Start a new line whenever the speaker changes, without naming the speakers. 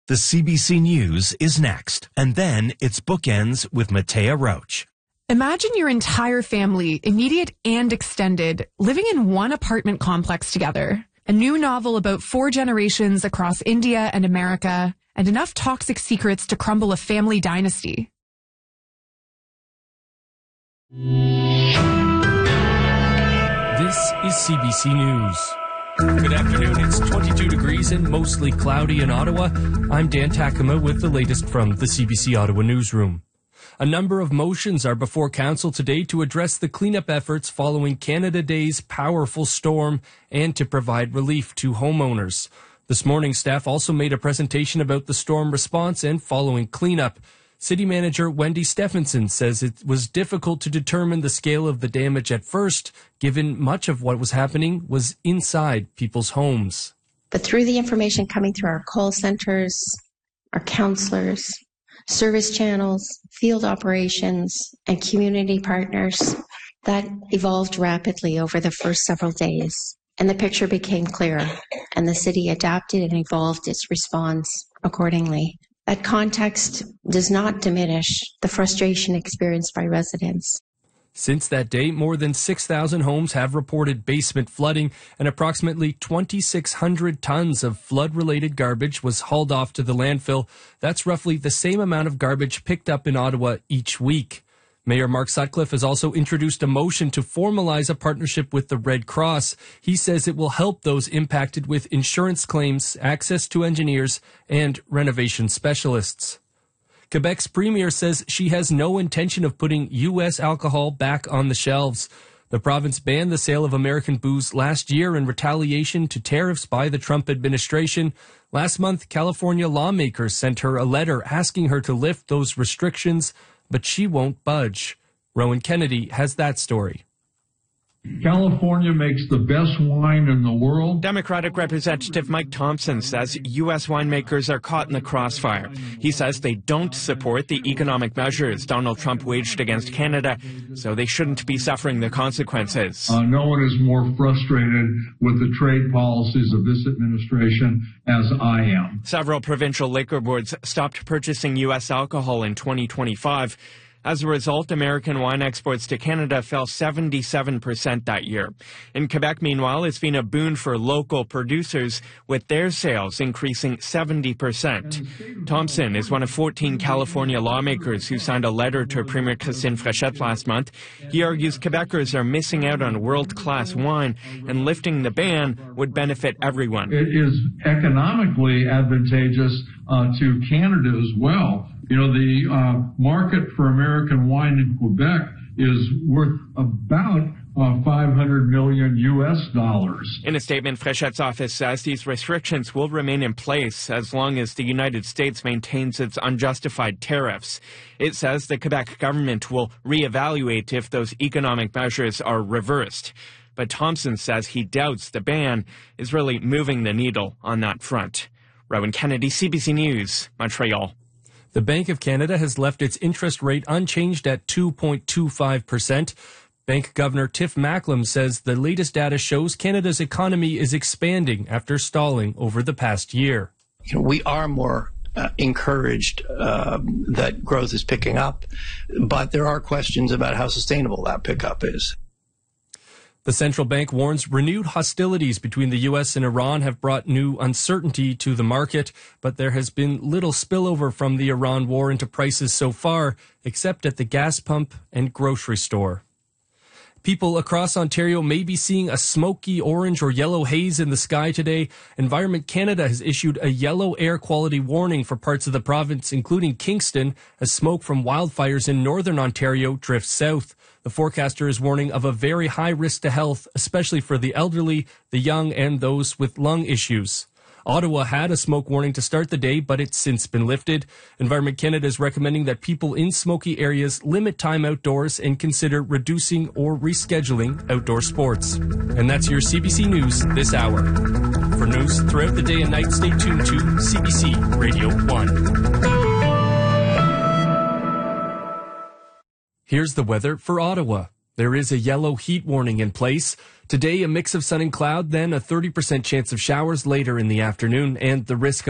The CBC News is next, and then it's Bookends with Matea Roach.
Imagine your entire family, immediate and extended, living in one apartment complex together. A new novel about 4 generations across India and America, and enough toxic secrets to crumble a family dynasty.
This is CBC News. Good afternoon. It's 22 degrees and mostly cloudy in Ottawa. I'm Dan Takama with the latest from the CBC Ottawa newsroom. A number of motions are before Council today to address the cleanup efforts following Canada Day's powerful storm and to provide relief to homeowners. This morning, staff also made a presentation about the storm response and following cleanup. City Manager Wendy Stephenson says it was difficult to determine the scale of the damage at first, given much of what was happening was inside people's homes.
But through the information coming through our call centers, our counselors, service channels, field operations, and community partners, that evolved rapidly over the first several days. And the picture became clearer, and the city adapted and evolved its response accordingly. That context does not diminish the frustration experienced by residents.
Since that day, more than 6,000 homes have reported basement flooding, and approximately 2,600 tons of flood-related garbage was hauled off to the landfill. That's roughly the same amount of garbage picked up in Ottawa each week. Mayor Mark Sutcliffe has also introduced a motion to formalize a partnership with the Red Cross. He says it will help those impacted with insurance claims, access to engineers, and renovation specialists. Quebec's premier says she has no intention of putting U.S. alcohol back on the shelves. The province banned the sale of American booze last year in retaliation to tariffs by the Trump administration. Last month, California lawmakers sent her a letter asking her to lift those restrictions, but she won't budge. Rowan Kennedy has that story.
California makes the best wine in the world.
Democratic Representative Mike Thompson says U.S. winemakers are caught in the crossfire. He says they don't support the economic measures Donald Trump waged against Canada, so they shouldn't be suffering the consequences.
No one is more frustrated with the trade policies of this administration as I am.
Several provincial liquor boards stopped purchasing U.S. alcohol in 2025. As a result, American wine exports to Canada fell 77% that year. In Quebec, meanwhile, it's been a boon for local producers, with their sales increasing 70%. Thompson is one of 14 California lawmakers who signed a letter to Premier Christine Fréchette last month. He argues Quebecers are missing out on world-class wine, and lifting the ban would benefit everyone.
It is economically advantageous to Canada as well. You know, the market for American wine in Quebec is worth about $500 million US.
In a statement, Fréchette's office says these restrictions will remain in place as long as the United States maintains its unjustified tariffs. It says the Quebec government will reevaluate if those economic measures are reversed. But Thompson says he doubts the ban is really moving the needle on that front. Rowan Kennedy, CBC News, Montreal.
The Bank of Canada has left its interest rate unchanged at 2.25%. Bank Governor Tiff Macklem says the latest data shows Canada's economy is expanding after stalling over the past year.
We are more encouraged that growth is picking up, but there are questions about how sustainable that pickup is.
The central bank warns renewed hostilities between the U.S. and Iran have brought new uncertainty to the market, but there has been little spillover from the Iran war into prices so far, except at the gas pump and grocery store. People across Ontario may be seeing a smoky orange or yellow haze in the sky today. Environment Canada has issued a yellow air quality warning for parts of the province, including Kingston, as smoke from wildfires in northern Ontario drifts south. The forecaster is warning of a very high risk to health, especially for the elderly, the young, and those with lung issues. Ottawa had a smoke warning to start the day, but it's since been lifted. Environment Canada is recommending that people in smoky areas limit time outdoors and consider reducing or rescheduling outdoor sports. And that's your CBC News this hour. For news throughout the day and night, stay tuned to CBC Radio 1. Here's the weather for Ottawa. There is a yellow heat warning in place. Today, a mix of sun and cloud, then a 30% chance of showers later in the afternoon, and the risk of